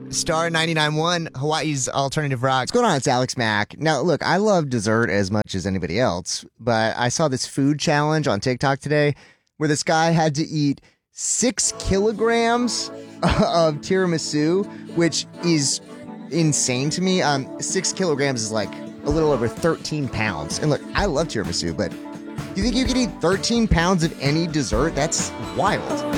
Star 99.1, Hawaii's alternative rock. What's going on? It's Alex Mack. Now, look, I love dessert as much as anybody else, but I saw this food challenge on TikTok today where this guy had to eat 6 kilograms of tiramisu, which is insane to me. 6 kilograms is like a little over 13 pounds. And look, I love tiramisu, but do you think you could eat 13 pounds of any dessert? That's wild.